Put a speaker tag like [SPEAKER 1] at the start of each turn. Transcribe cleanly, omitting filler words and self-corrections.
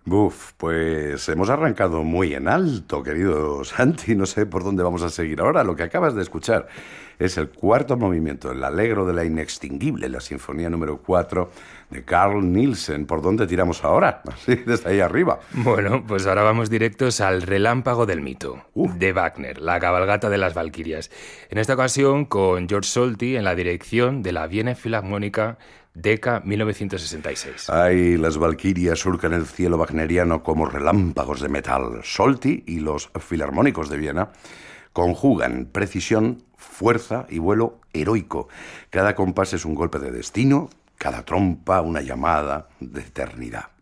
[SPEAKER 1] Buf, pues hemos arrancado muy en alto, querido Santi. No sé por dónde vamos a seguir ahora. Lo que acabas de escuchar es el cuarto movimiento, el Allegro de la Inextinguible, la Sinfonía número 4 de Carl Nielsen. ¿Por dónde tiramos ahora? Así, desde ahí arriba.
[SPEAKER 2] Bueno, pues ahora vamos directos al Relámpago del Mito, de Wagner, la cabalgata de las Valquirias. En esta ocasión con George Solti en la dirección de la Viena Filarmónica Decca 1966.
[SPEAKER 1] Ay, las valquirias surcan el cielo wagneriano como relámpagos de metal. Solti y los filarmónicos de Viena conjugan precisión, fuerza y vuelo heroico. Cada compás es un golpe de destino, cada trompa una llamada de eternidad.